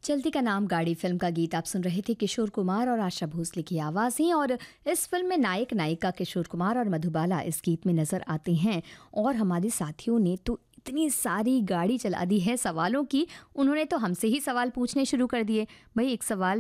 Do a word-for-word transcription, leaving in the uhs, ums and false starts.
चलती का नाम गाड़ी फिल्म का गीत आप सुन रहे थे। किशोर कुमार और आशा भोसले की आवाज़ें। और इस फिल्म में नायक नायिका किशोर कुमार और मधुबाला इस गीत में नज़र आते हैं। और हमारे साथियों ने तो इतनी सारी गाड़ी चला दी है सवालों की, उन्होंने तो हमसे ही सवाल पूछने शुरू कर दिए। भाई एक सवाल